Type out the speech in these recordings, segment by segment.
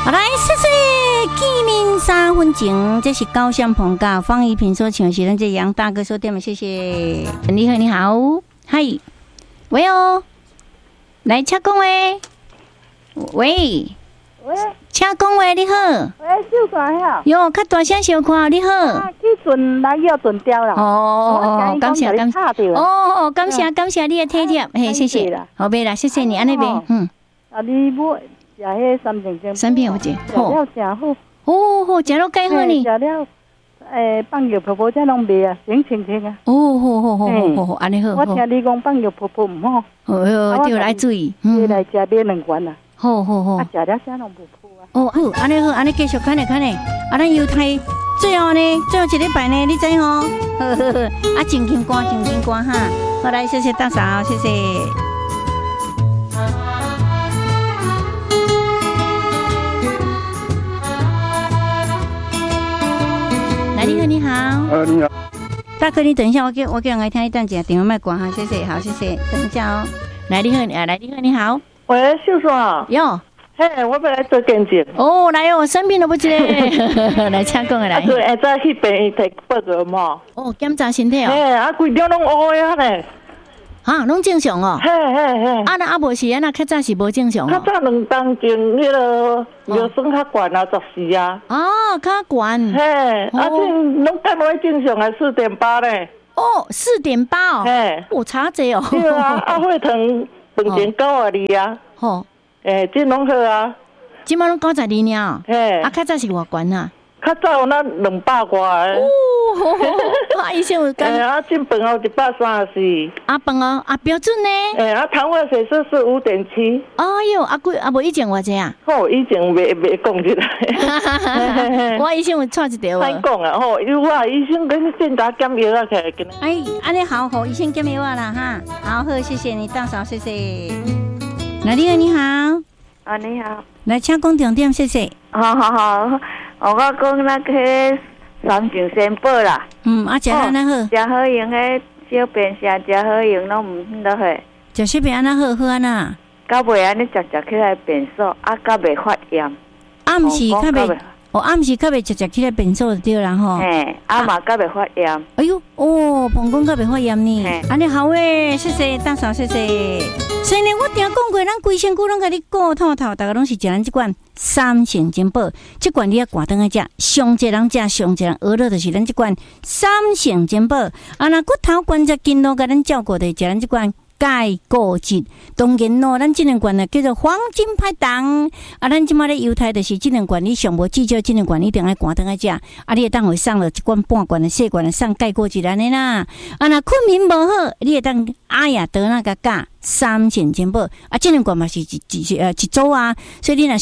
好来，谢谢见面3分钟，这是高相鹏甲方怡萍所唱，是咱这杨大哥所点的，谢谢。你好，你好，嗨，喂哦，来请讲话，喂，请讲话，你好， 喂，秀山好， 哟，较大声小看，你好， 去船来要船掉了， 哦，感谢感谢，哦，感谢感谢你的体贴，嘿，谢谢，好呗啦，谢谢你，安尼呗， 啊，你不食迄三片钟， 三片有一， 好，食了真好， 好，食了介好呢， 食了。放尿泡泡才拢袂啊，醒清清啊！ 哦，好，安尼好。 我听你讲放尿泡泡唔好， 对，来注意。 你来食买2罐啊！ 好。 啊，食了才拢不吐啊！ 哦，好，安尼好，安尼继续看咧。啊，咱犹太最后一礼拜呢，你知吼？啊，真轻歌哈！好来，谢谢大嫂，谢谢。你好， 你好， 大哥，你等一下，我叫来听一段电话卖关哈，谢谢，好，谢谢，等一下哦。来，你好， 喂，秀爽， 哟， 嘿，我要来做检检。 哦，来哦，生病了不？来，请讲来。 对，早去病院摕报告嘛。 哦，检查身体哦。 嘿，啊，规张拢乌呀咧。 哈，拢正常哦。 嘿。 啊，那无是那较早是无正常。 较早2当前迄个尿酸较悬啊，14啊。 哦，较悬。 嘿，啊，这拢干为正常啊，4.8咧。 哦，4.8哦。 嘿， 我查者哦。 对啊，啊，血糖饭前92啊。吼。这拢好啊。 即摆拢92尔。 嘿。啊， 较早是偌悬啊？ 较早有那200外诶。 啊，医生有讲。 啊，进饭后134。 啊，饭哦，啊标准呢？ 啊，糖化血色是5.7。 哎哟，无以前偌济啊？ 吼，以前袂讲出来。 我医生有错一条啊。 歹讲啊，吼，有啊，医生跟检查检药啊起来跟。 哎，安尼好，医生检药啊啦哈。好，谢谢你大嫂，谢谢。来，你好。 啊，你好。 来，请讲重点，谢谢。 好。我讲那个三型仙宝啦。啊， 食安那好。 食好用迄小便食好用，拢唔得好。 食小便安那好安那？ 到尾安尼食起来便所，啊，甲袂发炎。 暗时较袂，暗时较袂食起来便所就对啦吼。 嘿，嘛甲袂发炎。 哎呦，膀胱甲袂发炎呢。安尼好诶，谢谢大嫂，谢谢。所以呢，我定讲过，咱规身躯拢甲你顾透透，大家拢是食咱这款3型珍宝，这款你要挂灯来食，上济人食，上济人饿了，就是咱这款3型珍宝。啊，那骨头关节筋络，甲咱照顾的，食咱这款钙固质。当然咯，咱这两罐呢叫做黄金拍档。啊，咱即马咧犹太就是这两罐，你上无至少这两罐一定要挂灯来食。啊，你会当会送了一罐半罐的细罐的送钙固质安尼啦。啊，那困眠无好，你会当阿雅得那个钙。3型珍宝啊，这两罐嘛是一组啊，所以你若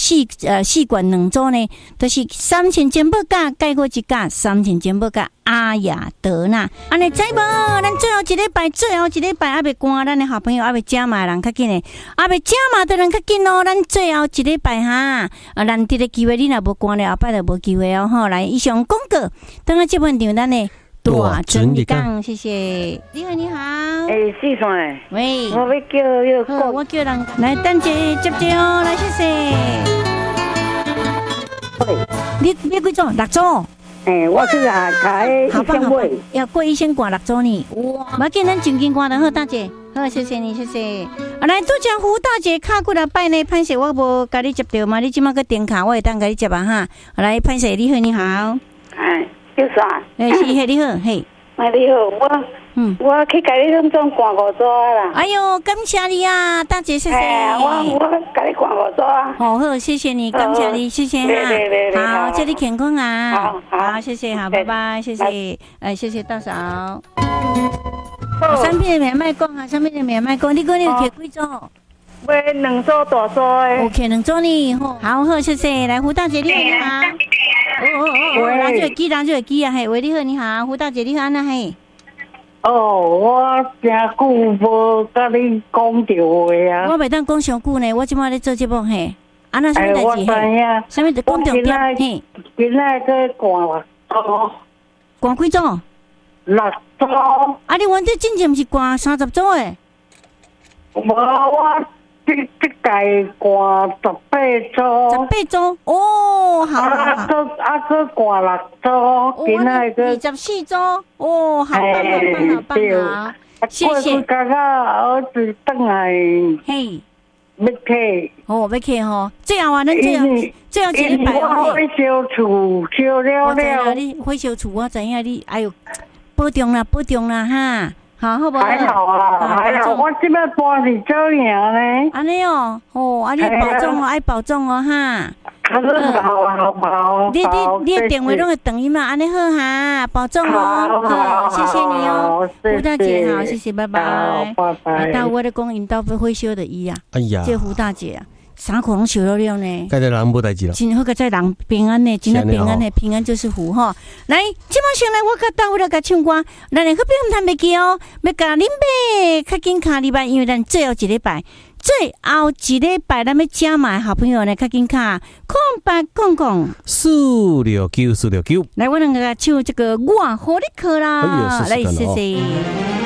4罐2组呢，都是3型珍宝加钙固质加3型珍宝加阿雅德纳。安尼知无？咱最后一礼拜还袂赶，咱的好朋友还袂加码人较紧的，还袂加码的人较紧哦。咱最后一礼拜哈，难得的机会，你若无赶了，后摆就无机会哦。吼，来以上广告，等下这份场咱的。大真理讲，谢谢。你好。 四川喂， 我要叫我叫人来等者接哦，来谢谢。你几组？6组。 我去开好棒，要过1000挂6组呢。哇，要紧，咱真紧挂的好，大姐。好，谢谢你，谢谢。来，拄只胡大姐卡过来拜呢，潘姐，我无甲你接到嘛？你即马个电卡，我会当甲你接啊哈。来，潘姐，你好。 叫啥？ 是你好，嘿。 你好，我去甲你种挂5组啦。 哎呦，感谢你啊，大姐，谢谢。 我甲你挂5组啊。 好，谢谢你，感谢你，谢谢哈。好，祝你健康啊。好，谢谢，好，拜拜，谢谢。谢谢大嫂。产品的名卖讲啊，产品的名卖讲，你讲你有摕几组？ 买2组大组的。 摕2组呢，好，谢谢。来，胡大姐，你好。人就会记啊，嘿，喂，你好，你好，胡大姐，你好，安那嘿。 我真久无甲你讲着话啊。 我袂当讲上久呢，我即马咧做节目嘿。安那什么代志嘿？什么就讲重点嘿？ 今仔个挂挂几组 ？6组。 啊，你原底真正毋是挂30组诶？ 无，我这届挂18组 ，18组哦，好， 个挂6组，今仔个 24组哦，好棒，谢谢。 刚刚儿子回来， 嘿， 要去， 要去吼，最后啊，咱最后一礼拜我烧厝烧了。 我知啦，你火烧厝，我知影你，哎呦，保重啦哈。好不好？ 还好啊，还好。我这边搬是这样呢。 安尼哦，你保重哦，爱保重哦哈。 好。 你的电话拢会等伊嘛，安尼好哈，保重哦。好，谢谢你哦，胡大姐好，谢谢，拜拜。 拜拜。 到我的讲因到会烧的伊啊， 哎呀， 这胡大姐啊。3块拢烧了呢， 该在人无代志了， 真好个在人平安呢，真的平安呢，平安就是福哈。来，即马上来我甲大伙来甲唱歌，咱的好朋友们袂记哦，要甲恁买较紧卡礼拜，因为咱最后一礼拜，咱要加码好朋友呢，较紧卡0800 469， 来，我能甲唱这个我好你可啦，来谢谢。